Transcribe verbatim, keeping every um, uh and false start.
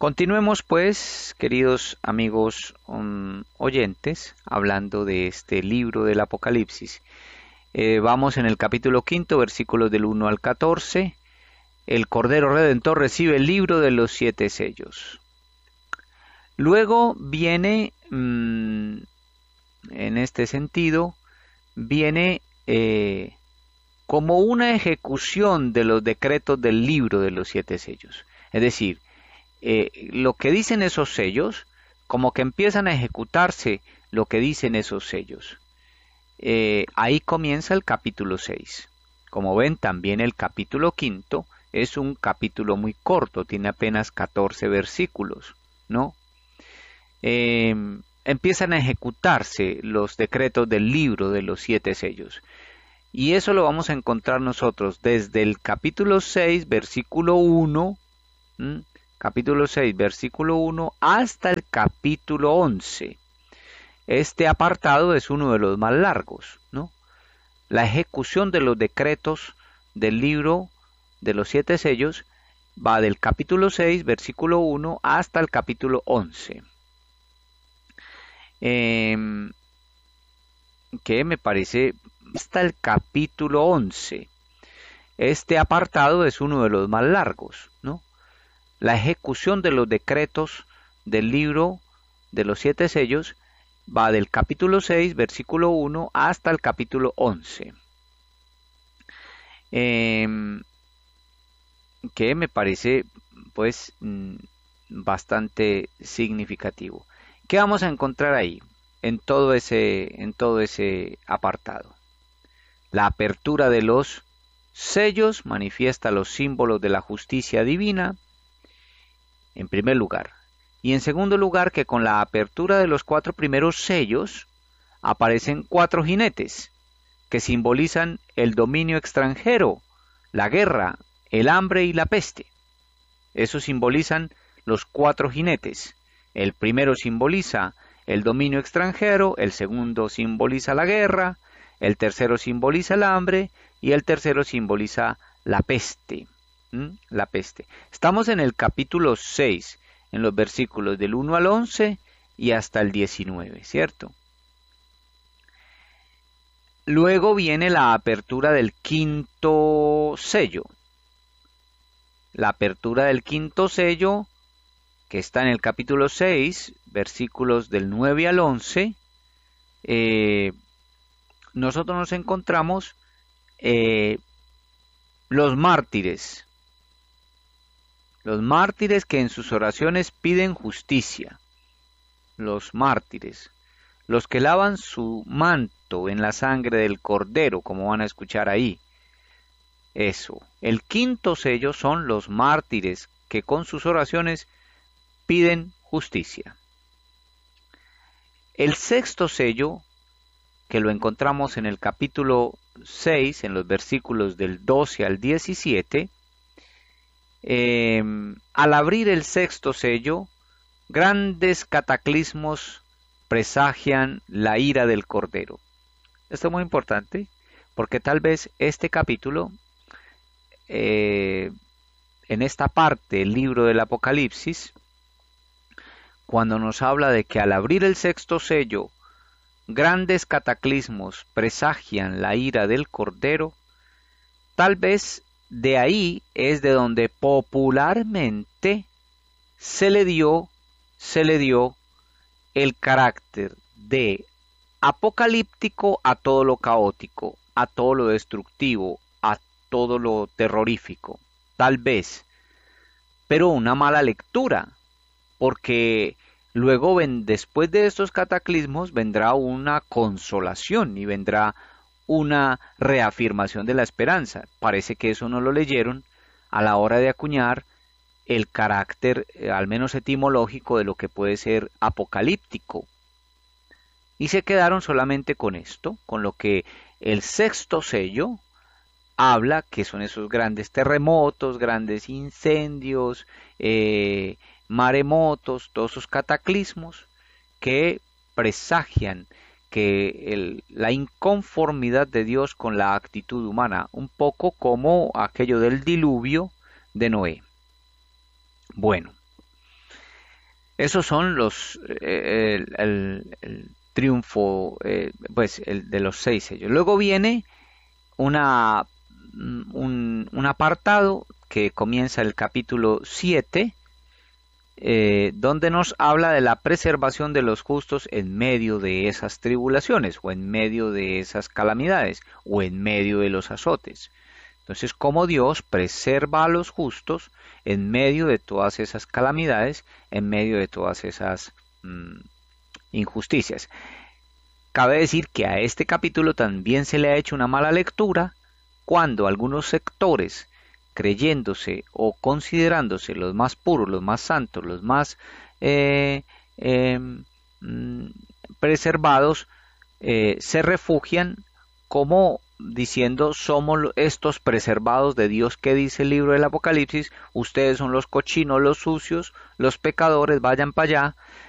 Continuemos pues, queridos amigos um, oyentes, hablando de este libro del Apocalipsis. Eh, vamos en el capítulo quinto, versículos del uno al catorce. El Cordero Redentor recibe el libro de los siete sellos. Luego viene, mmm, en este sentido, viene eh, como una ejecución de los decretos del libro de los siete sellos. Es decir, eh, lo que dicen esos sellos, como que empiezan a ejecutarse lo que dicen esos sellos. Eh, ahí comienza el capítulo seis. Como ven, también el capítulo quinto es un capítulo muy corto, tiene apenas catorce versículos, ¿no? Eh, empiezan a ejecutarse los decretos del libro de los siete sellos. Y eso lo vamos a encontrar nosotros desde el capítulo seis, versículo uno, ¿m? capítulo seis, versículo uno, hasta el capítulo once. Este apartado es uno de los más largos, ¿no? La ejecución de los decretos del libro de los siete sellos va del capítulo seis, versículo uno, hasta el capítulo once. Eh, que me parece hasta el capítulo once. Este apartado es uno de los más largos, ¿no? La ejecución de los decretos del libro de los siete sellos va del capítulo seis, versículo uno, hasta el capítulo once. Eh, que me parece, pues, bastante significativo. ¿Qué vamos a encontrar ahí, en todo ese, en todo ese apartado? La apertura de los sellos manifiesta los símbolos de la justicia divina, en primer lugar. Y en segundo lugar, que con la apertura de los cuatro primeros sellos aparecen cuatro jinetes que simbolizan el dominio extranjero, la guerra, el hambre y la peste. Eso simbolizan los cuatro jinetes. El primero simboliza el dominio extranjero, el segundo simboliza la guerra, el tercero simboliza el hambre y el tercero simboliza la peste. ¿Mm? La peste. Estamos en el capítulo seis, en los versículos del uno al once y hasta el diecinueve, ¿cierto? Luego viene la apertura del quinto sello. La apertura del quinto sello, que está en el capítulo seis, versículos del nueve al once, eh, nosotros nos encontramos eh, los mártires. Los mártires que en sus oraciones piden justicia. Los mártires. Los que lavan su manto en la sangre del Cordero, como van a escuchar ahí. Eso. El quinto sello son los mártires que con sus oraciones piden justicia. El sexto sello, que lo encontramos en el capítulo seis, en los versículos del doce al diecisiete, eh, al abrir el sexto sello, grandes cataclismos presagian la ira del Cordero. Esto es muy importante, porque tal vez este capítulo, eh, en esta parte del libro del Apocalipsis, cuando nos habla de que al abrir el sexto sello, grandes cataclismos presagian la ira del Cordero, tal vez de ahí es de donde popularmente se le dio, se le dio el carácter de apocalíptico a todo lo caótico, a todo lo destructivo, a todo lo terrorífico, tal vez, pero una mala lectura, porque luego ven, después de estos cataclismos vendrá una consolación y vendrá una reafirmación de la esperanza. Parece que eso no lo leyeron a la hora de acuñar el carácter, eh, al menos etimológico, de lo que puede ser apocalíptico. Y se quedaron solamente con esto, con lo que el sexto sello habla, que son esos grandes terremotos, grandes incendios, eh, maremotos, todos esos cataclismos que presagian que el, la inconformidad de Dios con la actitud humana, un poco como aquello del diluvio de Noé. Bueno, Esos son los eh, el, el- el triunfo, eh, pues el de los seis sellos. Luego viene una un, un apartado que comienza el capítulo siete, eh, donde nos habla de la preservación de los justos en medio de esas tribulaciones o en medio de esas calamidades o en medio de los azotes. Entonces, cómo Dios preserva a los justos en medio de todas esas calamidades, en medio de todas esas mm, injusticias. Cabe decir que a este capítulo también se le ha hecho una mala lectura cuando algunos sectores, creyéndose o considerándose los más puros, los más santos, los más eh, eh, mm, preservados, eh, se refugian como diciendo somos estos preservados de Dios que dice el libro del Apocalipsis, ustedes son los cochinos, los sucios, los pecadores, vayan para allá.